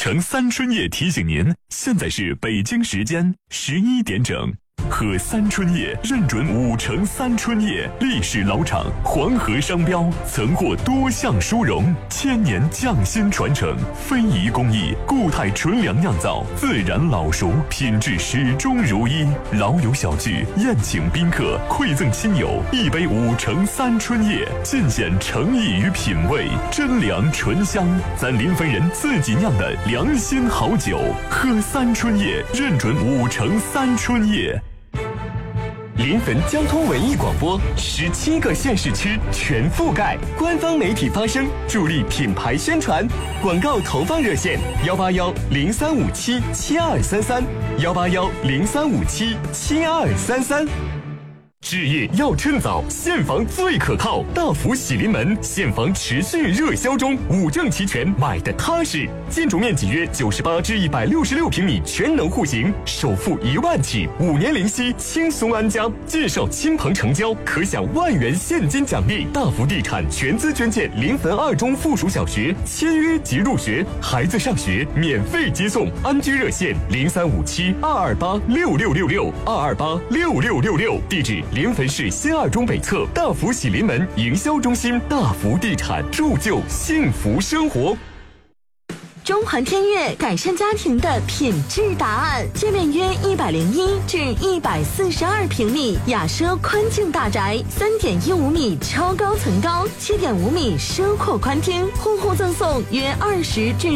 城三春叶提醒您，现在是北京时间11点整。喝三春叶认准5城三春叶，历史老厂，黄河商标，曾获多项殊荣，1000年匠心传承，非遗工艺，固态纯粮酿造，自然老熟，品质始终如一。老友小聚，宴请宾客，馈赠亲友，一杯5城三春叶，尽显诚意与品味，真粮醇香，咱临汾人自己酿的良心好酒。喝三春叶，认准5城三春叶。 临汾交通文艺广播17个县市区全覆盖，官方媒体发声，助力品牌宣传。广告投放热线18103577233，18103577233。置业要趁早，现房最可靠，大福喜临门现房持续热销中，5证齐全，买的踏实。建筑面积约98至166平米，全能户型，首付1万起，5年零息，轻松安家。介绍亲朋成交，可享1万元现金奖励。大福地产全资捐建临汾2中附属小学，签约即入学，孩子上学免费接送。安居热线035722826666，2286666，地址临汾市新2中北侧大福喜临门营销中心。大福地产，铸就幸福生活。 中环天悦改善家庭的品质答案，界面约101至142平米，雅奢宽净大宅，3.15米超高层高，7.5米奢阔宽厅，户户赠送约20至